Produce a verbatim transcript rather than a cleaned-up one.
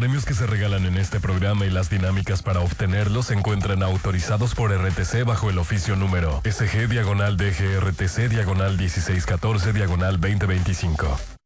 premios que se regalan en este programa y las dinámicas para obtenerlos se encuentran autorizados por R T C bajo el oficio número S G diagonal D G R T C diagonal dieciséis catorce diagonal veinte veinticinco.